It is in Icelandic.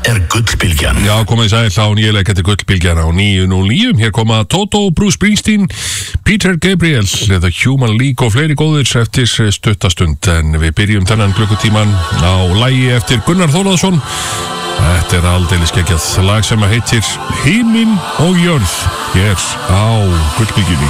Gullbylgjan. Já, komið sæl á nýjuleik, þetta Gullbylgjan á 909. Hér koma Toto, Bruce Springsteen, Peter Gabriel, The Human League og fleiri góðir eftir stuttastund. En við byrjum þennan klukkutíman á lagi eftir Gunnar Þórðarsson. Þetta aldeilis geggjað lag sem heitir Himinn og jörð hér á Gullbylgjunni.